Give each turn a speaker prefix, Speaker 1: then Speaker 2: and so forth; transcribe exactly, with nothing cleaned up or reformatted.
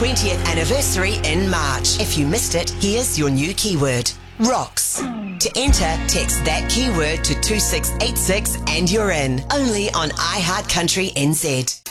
Speaker 1: twentieth anniversary in March. If you missed it, here's your new keyword. Rocks. To enter, text that keyword to two six eight six and you're in. Only on iHeart Country N Z.